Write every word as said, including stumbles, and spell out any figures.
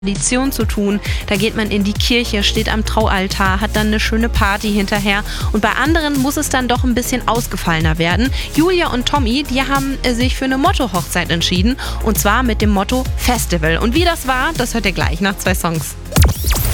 Tradition zu tun. Da geht man in die Kirche, steht am Traualtar, hat dann eine schöne Party hinterher. Und bei anderen muss es dann doch ein bisschen ausgefallener werden. Julia und Tommy, die haben sich für eine Motto-Hochzeit entschieden. Und zwar mit dem Motto Festival. Und wie das war, das hört ihr gleich nach zwei Songs.